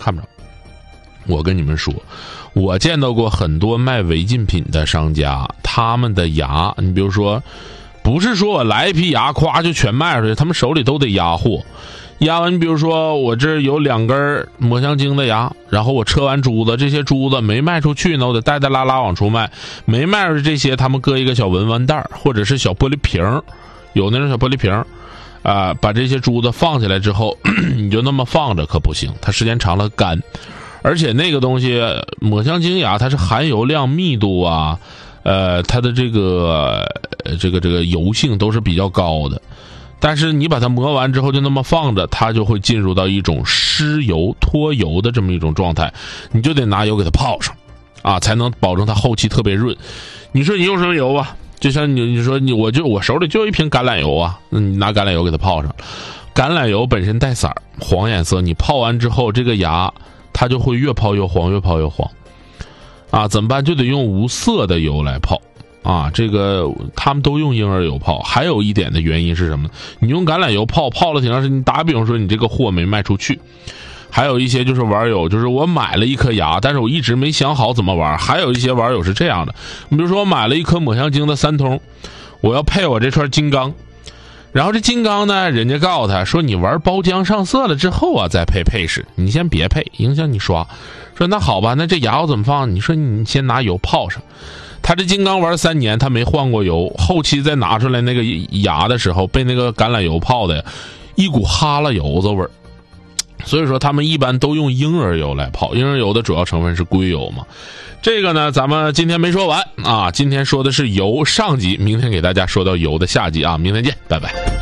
看不着。我跟你们说，我见到过很多卖违禁品的商家，他们的牙，你比如说，不是说我来一批牙咵就全卖出去，他们手里都得压货。压完，你比如说我这有2根抹香鲸的牙，然后我车完珠子，这些珠子没卖出去呢，我得带带拉拉往出卖，没卖出去这些，他们搁一个小文玩袋或者是小玻璃瓶，有那种小玻璃瓶把这些珠子放起来之后你就那么放着可不行，它时间长了干。而且那个东西抹香鲸牙它是含油量密度啊它的这个油性都是比较高的，但是你把它磨完之后就那么放着，它就会进入到一种湿油脱油的这么一种状态，你就得拿油给它泡上才能保证它后期特别润。你说你用什么油吧，就像你说我手里就有一瓶橄榄油那你拿橄榄油给它泡上，橄榄油本身带色儿黄颜色，你泡完之后这个牙它就会越泡越黄，越泡越黄怎么办？就得用无色的油来泡这个他们都用婴儿油泡。还有一点的原因是什么呢？你用橄榄油泡了挺长时间，你打比方说你这个货没卖出去。还有一些就是网友，就是我买了一颗牙，但是我一直没想好怎么玩。还有一些网友是这样的，你比如说我买了一颗抹香鲸的3通，我要配我这串金刚，然后这金刚呢，人家告诉他说你玩包浆上色了之后再配饰，你先别配，影响你刷。说那好吧，那这牙我怎么放？你说你先拿油泡上。他这金刚玩3年，他没换过油，后期再拿出来那个牙的时候，被那个橄榄油泡的一股哈喇油子味儿。所以说他们一般都用婴儿油来泡，婴儿油的主要成分是硅油嘛。这个呢咱们今天没说完今天说的是油上集，明天给大家说到油的下集明天见，拜拜。